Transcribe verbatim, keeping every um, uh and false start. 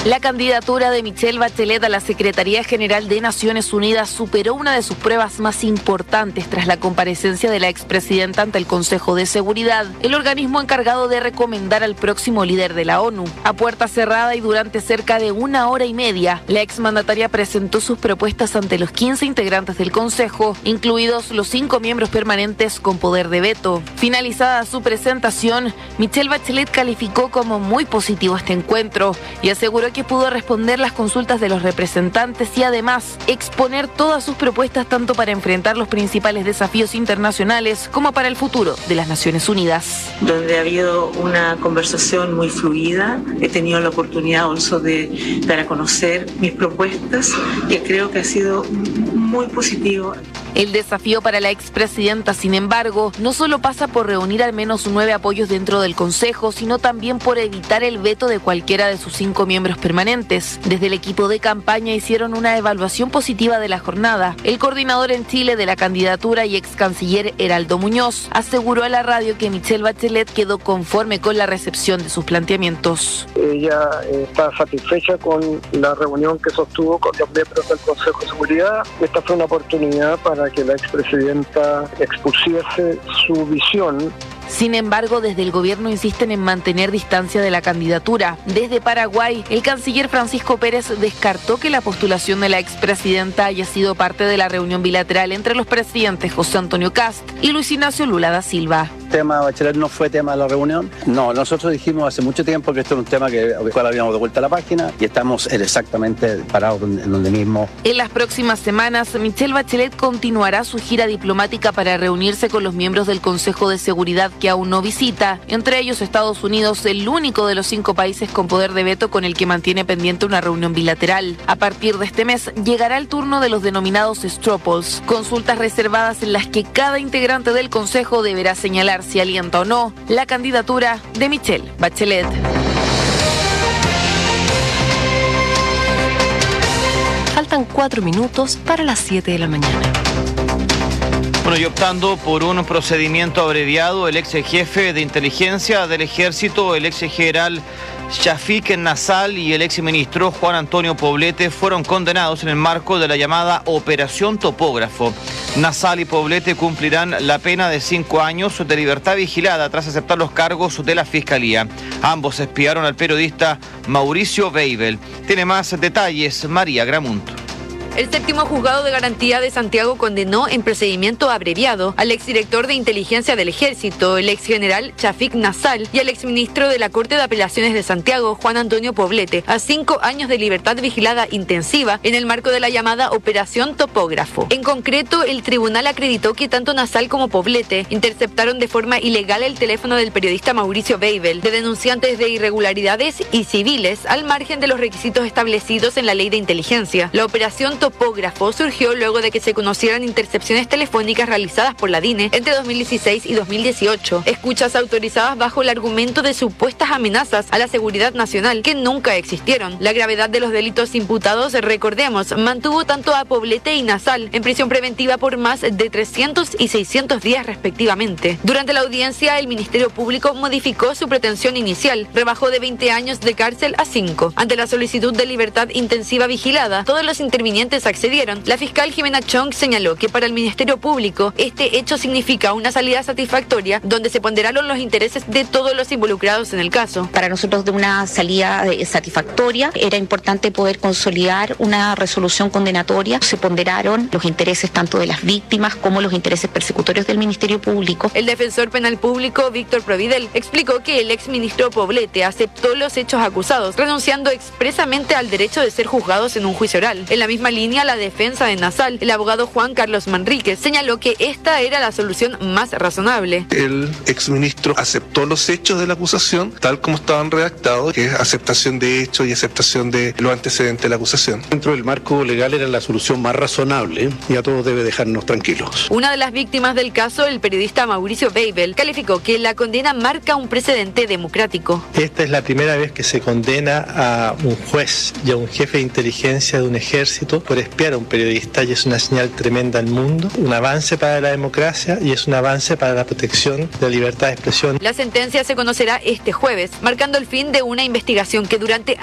La candidatura de Michelle Bachelet a la Secretaría General de Naciones Unidas superó una de sus pruebas más importantes tras la comparecencia de la expresidenta ante el Consejo de Seguridad, el organismo encargado de recomendar al próximo líder de la ONU. A puerta cerrada y durante cerca de una hora y media, la exmandataria presentó sus propuestas ante los quince integrantes del Consejo, incluidos los cinco miembros permanentes con poder de veto. Finalizada su presentación, Michelle Bachelet calificó como muy positivo este encuentro y aseguró que pudo responder las consultas de los representantes y además exponer todas sus propuestas tanto para enfrentar los principales desafíos internacionales como para el futuro de las Naciones Unidas. Donde ha habido una conversación muy fluida, he tenido la oportunidad also de dar a conocer mis propuestas y creo que ha sido muy positivo. El desafío para la expresidenta, sin embargo, no solo pasa por reunir al menos nueve apoyos dentro del Consejo, sino también por evitar el veto de cualquiera de sus cinco miembros permanentes. Desde el equipo de campaña hicieron una evaluación positiva de la jornada. El coordinador en Chile de la candidatura y ex canciller Heraldo Muñoz aseguró a la radio que Michelle Bachelet quedó conforme con la recepción de sus planteamientos. Ella eh, está satisfecha con la reunión que sostuvo con los miembros del Consejo de Seguridad. Esta fue una oportunidad para que la expresidenta expusiese su visión. Sin embargo, desde el gobierno insisten en mantener distancia de la candidatura. Desde Paraguay, el canciller Francisco Pérez descartó que la postulación de la expresidenta haya sido parte de la reunión bilateral entre los presidentes José Antonio Kast y Luis Ignacio Lula da Silva. El tema Bachelet no fue tema de la reunión. No, nosotros dijimos hace mucho tiempo que esto era un tema que al cual habíamos de vuelta a la página y estamos exactamente parados en donde mismo. En las próximas semanas, Michelle Bachelet continuará su gira diplomática para reunirse con los miembros del Consejo de Seguridad que aún no visita, entre ellos Estados Unidos, el único de los cinco países con poder de veto con el que mantiene pendiente una reunión bilateral. A partir de este mes llegará el turno de los denominados straw polls, consultas reservadas en las que cada integrante del Consejo deberá señalar si alienta o no la candidatura de Michelle Bachelet. Faltan cuatro minutos para las siete de la mañana. Bueno, y optando por un procedimiento abreviado, el ex jefe de inteligencia del ejército, el ex general Shafik Nassal y el ex ministro Juan Antonio Poblete fueron condenados en el marco de la llamada Operación Topógrafo. Nassal y Poblete cumplirán la pena de cinco años de libertad vigilada tras aceptar los cargos de la Fiscalía. Ambos espiaron al periodista Mauricio Weibel. Tiene más detalles María Gramunt. El séptimo juzgado de garantía de Santiago condenó en procedimiento abreviado al exdirector de inteligencia del ejército, el exgeneral Shafik Nassal, y al exministro de la Corte de Apelaciones de Santiago, Juan Antonio Poblete, a cinco años de libertad vigilada intensiva en el marco de la llamada Operación Topógrafo. En concreto, el tribunal acreditó que tanto Nassal como Poblete interceptaron de forma ilegal el teléfono del periodista Mauricio Weibel, de denunciantes de irregularidades y civiles, al margen de los requisitos establecidos en la ley de inteligencia. La operación Topógrafo surgió luego de que se conocieran intercepciones telefónicas realizadas por la D I N E entre dos mil dieciséis y dos mil dieciocho, escuchas autorizadas bajo el argumento de supuestas amenazas a la seguridad nacional que nunca existieron. La gravedad de los delitos imputados, recordemos, mantuvo tanto a Poblete y Nassal en prisión preventiva por más de trescientos y seiscientos días respectivamente. Durante la audiencia, el Ministerio Público modificó su pretensión inicial, rebajó de veinte años de cárcel a cinco. Ante la solicitud de libertad intensiva vigilada, todos los intervinientes accedieron. La fiscal Jimena Chong señaló que para el Ministerio Público este hecho significa una salida satisfactoria donde se ponderaron los intereses de todos los involucrados en el caso. Para nosotros de una salida satisfactoria era importante poder consolidar una resolución condenatoria. Se ponderaron los intereses tanto de las víctimas como los intereses persecutorios del Ministerio Público. El defensor penal público Víctor Providel explicó que el exministro Poblete aceptó los hechos acusados, renunciando expresamente al derecho de ser juzgados en un juicio oral. En la misma línea, la defensa de Nassal, el abogado Juan Carlos Manríquez, señaló que esta era la solución más razonable. El exministro aceptó los hechos de la acusación tal como estaban redactados, que es aceptación de hechos y aceptación de los antecedentes de la acusación. Dentro del marco legal era la solución más razonable y a todos debe dejarnos tranquilos. Una de las víctimas del caso, el periodista Mauricio Weibel, calificó que la condena marca un precedente democrático. Esta es la primera vez que se condena a un juez y a un jefe de inteligencia de un ejército por espiar a un periodista, y es una señal tremenda al mundo, un avance para la democracia y es un avance para la protección de la libertad de expresión. La sentencia se conocerá este jueves, marcando el fin de una investigación que durante